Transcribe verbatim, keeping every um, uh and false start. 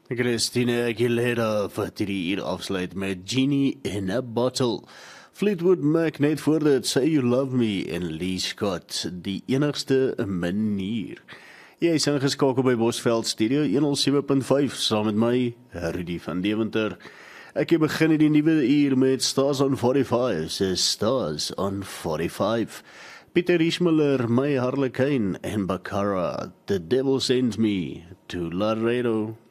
Christina Aguilera wat hierdie uur afsluit met Genie in a Bottle. Fleetwood Mac net voor dit Say You Love Me en Lee Scott, die enigste manier. Jy is ingeskakel by Bosveld Studio honderd sewe punt vyf saam met my, Rudy van Deventer. Ek het begin die nuwe uur met Stars on forty-five, se Stars on forty-five. Pieter Ischmuller, My Harlequin en Baccara, The Devil Sends Me to Laredo.